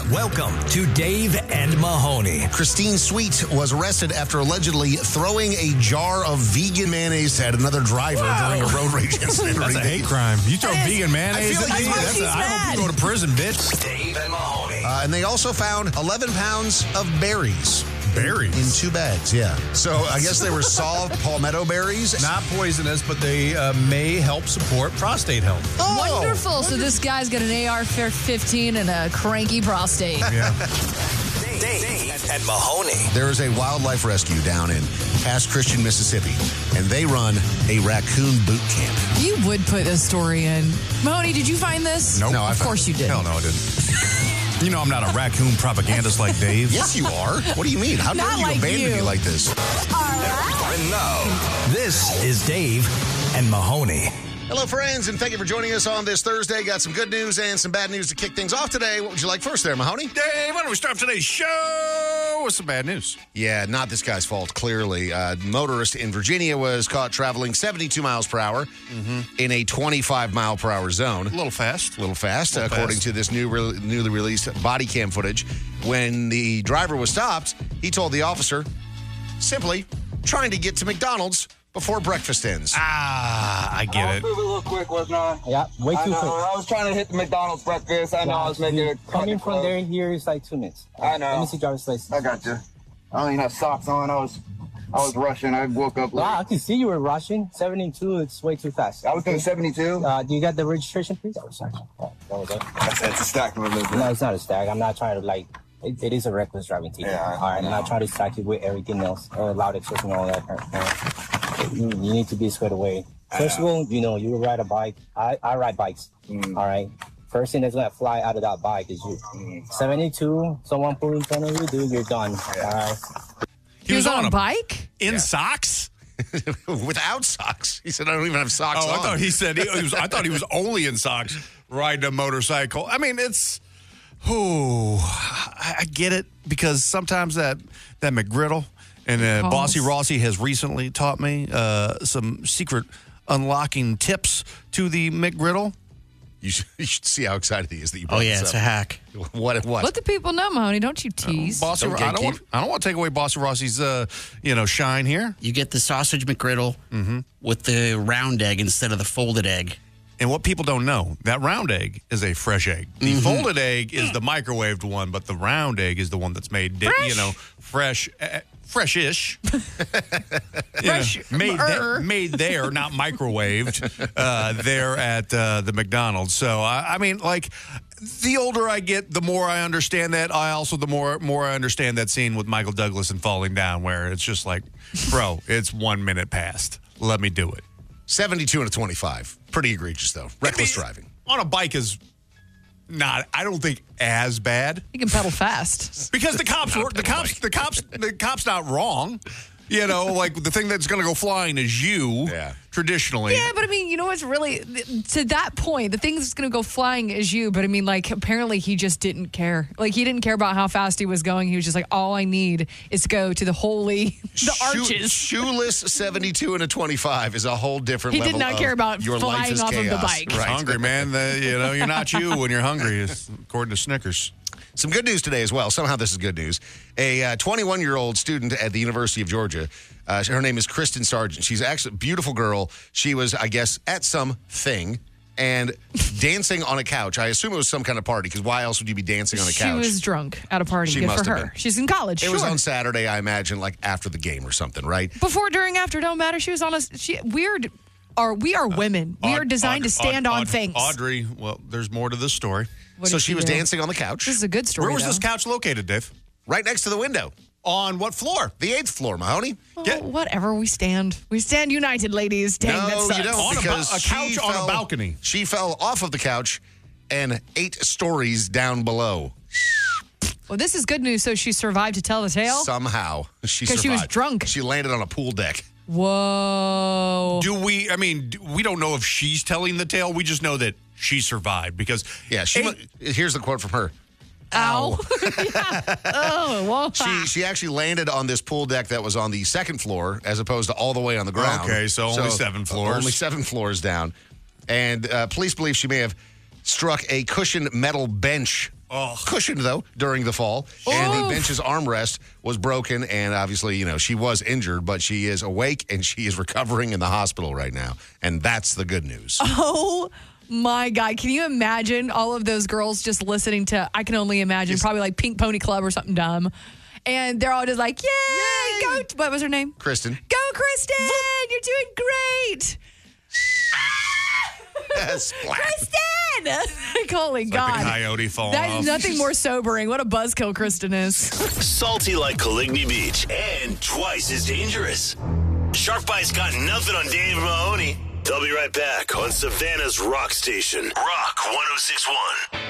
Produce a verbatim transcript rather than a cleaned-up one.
Welcome to Dave and Mahoney. Christine Sweet was arrested after allegedly throwing a jar of vegan mayonnaise at another driver Whoa. during a road rage incident. That's a hate crime. You throw That is- vegan mayonnaise I feel at like me? that's why That's she's a, I hope you go to prison, bitch. Dave and Mahoney. Uh, and they also found eleven pounds of berries. Berries? In two bags, yeah. So I guess they were soft palmetto berries. Not poisonous, but they uh, may help support prostate health. Oh, Wonderful. So this guy's got an A R fifteen and a cranky prostate. Yeah. Dave and Mahoney. There is a wildlife rescue down in Pass Christian, Mississippi, and they run a raccoon boot camp. You would put this story in. Mahoney, did you find this? Nope. No, I Of found- course you did. Hell no, I didn't. You know I'm not a raccoon propagandist like Dave. Yes, you are. What do you mean? How dare Not you like abandon you. me like this? And now, this is Dave and Mahoney. Hello, friends, and thank you for joining us on this Thursday. Got some good news and some bad news to kick things off today. What would you like first there, Mahoney? Dave, why don't we start today's show with some bad news? Yeah, not this guy's fault, clearly. Uh, motorist in Virginia was caught traveling seventy-two miles per hour in a twenty-five mile per hour zone. A little fast. A little fast, A little according fast. to this new, re- newly released body cam footage. When the driver was stopped, he told the officer, simply, trying to get to McDonald's before breakfast ends. Ah, I get I it. was moving a little quick, wasn't I? Yeah, way I too know. quick. I was trying to hit the McDonald's breakfast. I know I was making it. Coming from there here is like two minutes. I know. Let me see driver's license. I got you. I don't even have socks on. I was, I was rushing. I woke up late. Wow, I can see you were rushing. seventy-two, it's way too fast. I was doing seventy-two. Uh, do you got the registration, please? Oh, sorry. Oh, that was it. That's, that's a stack of it. No, it's not a stag. I'm not trying to, like, it, it is a reckless driving team. Yeah, I- all right, I I'm know. not trying to stack you with everything else or loud expression and all that. kind of thing. You, you need to be squared away. First of all, you know, you ride a bike. I, I ride bikes. Mm. All right. First thing that's going to fly out of that bike is you. Mm. seventy-two, someone pull in front of you, dude, you're done. All right. He was on a bike? in Yeah. socks. Without socks. He said, I don't even have socks Oh, on. I thought he said he, he was. I thought he was only in socks riding a motorcycle. I mean, it's. Oh, I, I get it because sometimes that that McGriddle and uh, Calls. Bossy Rossi has recently taught me uh, some secret unlocking tips to the McGriddle. You should, you should see how excited he is that you brought Oh, yeah, this it's up. a hack. What? What? Let the people know, Mahoney. Don't you tease. Bossy, Don't I don't gatekeep. want. I don't want to take away Bossy Rossi's, uh, you know, shine here. You get the sausage McGriddle with the round egg instead of the folded egg. And what people don't know, that round egg is a fresh egg. The folded egg is the microwaved one, but the round egg is the one that's made, di- you know, fresh, uh, fresh-ish. You know, made, Fresh-er. there, made there, not microwaved, uh, there at uh, the McDonald's. So, I, I mean, like, the older I get, the more I understand that. I also, the more more I understand that scene with Michael Douglas and Falling Down, where it's just like, bro, it's one minute past. Let me do it. seventy-two and a twenty-five. Pretty egregious, though. Reckless I mean, driving. on a bike is not, I don't think, as bad You can pedal fast. because the cops were the cops the cops the cops not wrong. You know, like the thing that's going to go flying is you. Yeah. Traditionally. Yeah, but I mean, you know what's really, to that point, the thing that's going to go flying is you. But I mean, like, apparently he just didn't care. Like, he didn't care about how fast he was going. He was just like, all I need is to go to the holy, the Shoe- arches. Shoeless seventy-two and a twenty-five is a whole different He did level not of care about your life flying is off of the chaos. bike. Right. Hungry man, the, you know, you're not you when you're hungry, is- according to Snickers. Some good news today as well. Somehow this is good news. A twenty-one-year-old student at the University of Georgia, uh, her name is Kristen Sargent. She's actually a beautiful girl. She was, I guess, at some thing and dancing on a couch. I assume it was some kind of party because why else would you be dancing on a She couch? was drunk at a party. She Good must for have her. been. She's in college. It sure. was on Saturday, I imagine, like after the game or something, right? Before, during, after, don't matter. She was on a, she, weird, are, we are women. We Aud- are designed Aud- to stand Aud- on Aud- things. Audrey, well, there's more to this story. What So did she was do? dancing on the couch. This is a good story, Where was though. this couch located, Dave? Right next to the window. On what floor? The eighth floor, Mahoney. Oh, Get- whatever, we stand. We stand united, ladies. Dang, no, that sucks. you don't. On a ba- because a couch she on a fell- balcony. She fell off of the couch and eight stories down below. Well, this is good news. So she survived to tell the tale? Somehow she 'Cause she was survived. drunk. She landed on a pool deck. Whoa. Do we, I mean, do, we don't know if she's telling the tale. We just know that she survived because. Yeah, she. Eight- mu- here's the quote from her. Ow. Yeah. Oh, well. She she actually landed on this pool deck that was on the second floor as opposed to all the way on the ground. Okay, so only seven floors. Only seven floors down. And uh, police believe she may have struck a cushioned metal bench Oh. Cushioned, though, during the fall. And the Oof. bench's armrest was broken. And obviously, you know, she was injured, but she is awake and she is recovering in the hospital right now. And that's the good news. Oh, my God. Can you imagine all of those girls just listening to, I can only imagine, Yes. probably like Pink Pony Club or something dumb. And they're all just like, yay, go. What was her name? Kristen. Go, Kristen. You're doing great. Splat. Kristen! Holy God. Like the coyote falling That's off. nothing more sobering. What a buzzkill Kristen is. Salty like Coligny Beach and twice as dangerous. Shark Bite's got nothing on Dave Mahoney. They'll be right back on Savannah's Rock Station. Rock one oh six point one.